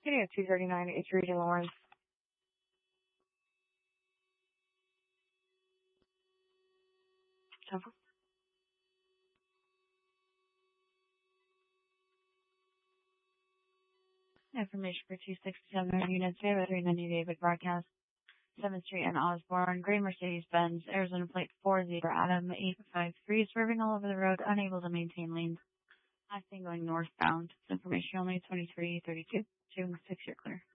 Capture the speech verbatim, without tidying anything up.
Getting a two thirty-nine, it's Region Lawrence. Temple. Information for two sixty-seven units, three ninety David broadcast, seventh Street and Osborne, Green Mercedes-Benz, Arizona plate four zero Adam eight five three, swerving all over the road, unable to maintain lanes. Last thing going northbound. Information only twenty-three thirty-two, two six, you're clear.